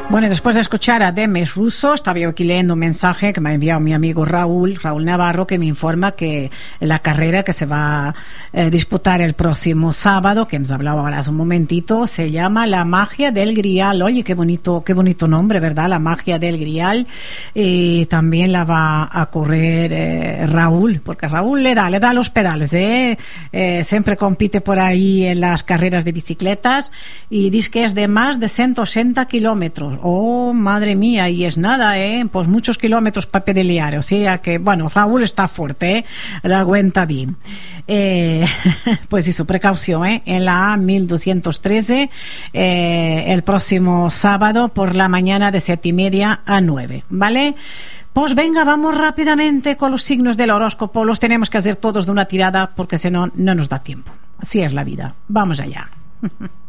Bueno, después de escuchar a Demis Russo, estaba yo aquí leyendo un mensaje que me ha enviado mi amigo Raúl Navarro, que me informa que la carrera que se va a disputar el próximo sábado, que hemos hablado ahora hace un momentito, se llama La Magia del Grial. Oye, qué bonito nombre, ¿verdad? La Magia del Grial. Y también la va a correr Raúl, porque Raúl le da los pedales, siempre compite por ahí en las carreras de bicicletas y dice que es de más de 180 kilómetros. Oh, madre mía, y es nada, pues muchos kilómetros para pedalear, o sea que, bueno, Raúl está fuerte, la aguanta bien. Pues eso, precaución, en la A1213, el próximo sábado por la mañana de 7:30 a 9, ¿vale? Pues venga, vamos rápidamente con los signos del horóscopo. Los tenemos que hacer todos de una tirada porque si no, no nos da tiempo. Así es la vida. Vamos allá.